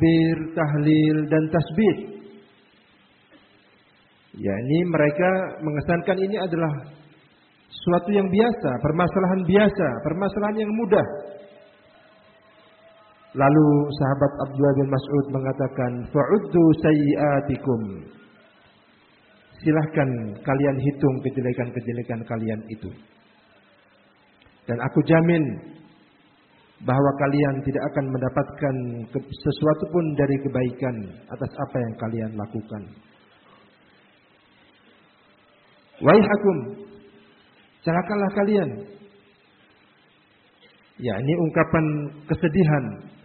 takbir, tahlil, dan tasbih. Yakni mereka mengesankan ini adalah suatu yang biasa, permasalahan biasa, permasalahan yang mudah. Lalu sahabat Abdullah bin Mas'ud mengatakan, fa'uddu sayyi'atikum. Silahkan kalian hitung kejelekan-kejelekan kalian itu. Dan aku jamin bahwa kalian tidak akan mendapatkan sesuatu pun dari kebaikan atas apa yang kalian lakukan. Waihakum, celakalah kalian. Ya, ini ungkapan kesedihan